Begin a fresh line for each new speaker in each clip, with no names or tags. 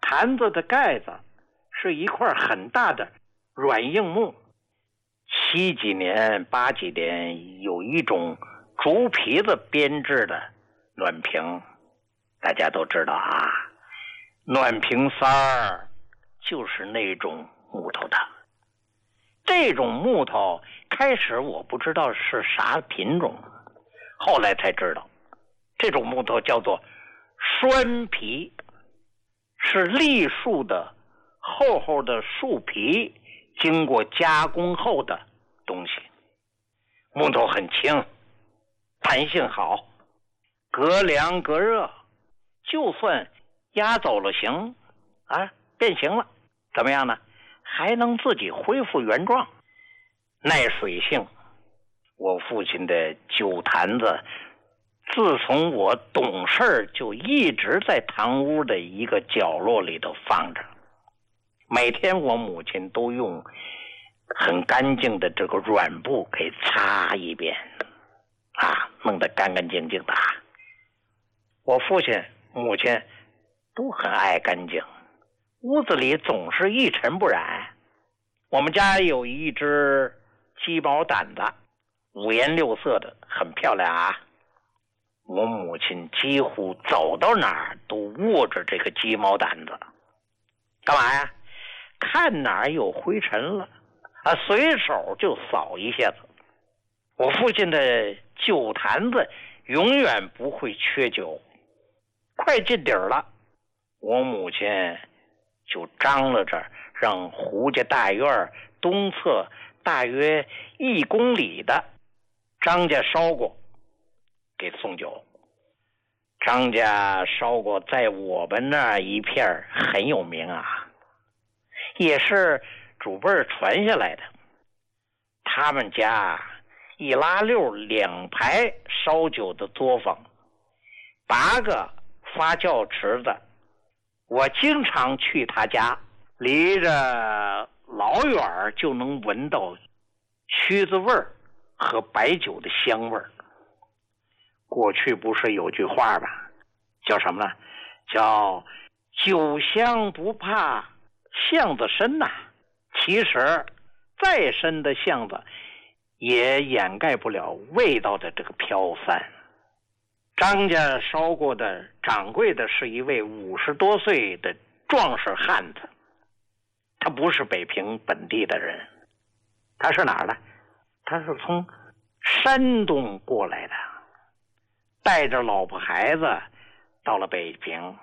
坛子的盖子是一块很大的软硬木。7几年、8几年有一种竹皮子编制的暖瓶，大家都知道啊，暖瓶塞儿就是那种木头的。这种木头开始我不知道是啥品种，后来才知道这种木头叫做栓皮，是栗树的厚厚的树皮经过加工后的东西。木头很轻，弹性好，隔凉隔热，就算压走了形啊，变形了怎么样呢？还能自己恢复原状，耐水性。我父亲的酒坛子自从我懂事就一直在堂屋的一个角落里头放着，每天我母亲都用很干净的这个软布给擦一遍啊，弄得干干净净的。我父亲母亲都很爱干净，屋子里总是一尘不染。我们家有一只鸡毛掸子，5颜6色的，很漂亮啊。我母亲几乎走到哪儿都握着这个鸡毛掸子，干嘛呀？看哪儿有灰尘了啊，随手就扫一下子。我父亲的酒坛子永远不会缺酒，快进底儿了，我母亲就张罗着让胡家大院东侧大约1公里的张家烧锅给送酒。张家烧锅在我们那一片很有名啊，也是祖辈传下来的。他们家一拉溜2排烧酒的作坊，8个发酵池子，我经常去他家，离着老远就能闻到曲子味儿和白酒的香味儿。过去不是有句话吧，叫什么呢？叫酒香不怕巷子深呐。其实再深的巷子也掩盖不了味道的这个飘散。张家烧过的掌柜的是一位50多岁的壮实汉子，他不是北平本地的人，他是哪儿的？他是从山东过来的，带着老婆孩子到了北平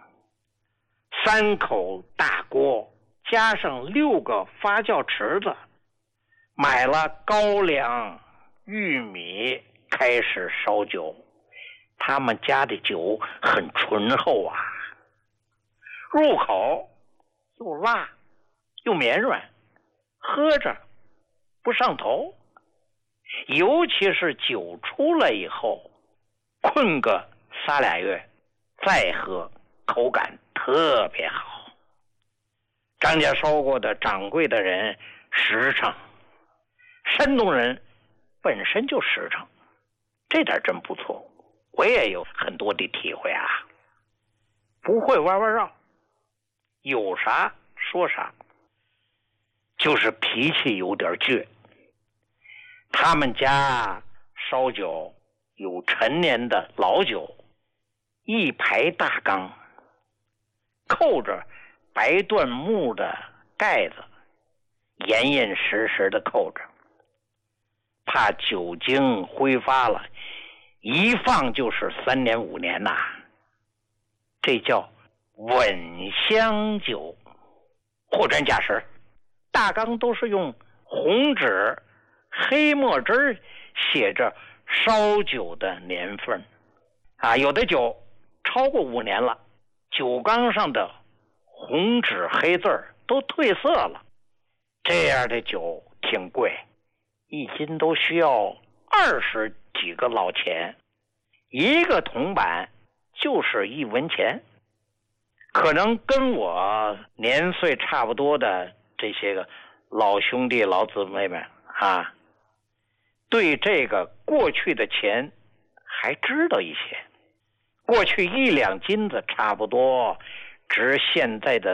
，3口大锅加上6个发酵池子，买了高粱、玉米，开始烧酒。他们家的酒很醇厚啊，入口又辣又绵软，喝着不上头。尤其是酒出来以后，困个3俩月再喝，口感特别好。张家烧过的掌柜的人实诚，山东人本身就实诚，这点真不错。我也有很多的体会啊，不会弯弯绕，有啥说啥，就是脾气有点倔。他们家烧酒有陈年的老酒，1排大缸，扣着白椴木的盖子，严严实实的扣着，怕酒精挥发了，一放就是3年5年呐。这叫稳香酒，货真价实。大缸都是用红纸黑墨汁写着烧酒的年份啊，有的酒超过5年了，酒缸上的红纸黑字都褪色了。这样的酒挺贵，1斤都需要20几个老钱，1个铜板就是1文钱。可能跟我年岁差不多的这些个老兄弟老姊妹们啊，对这个过去的钱还知道一些。过去1两金子差不多值现在的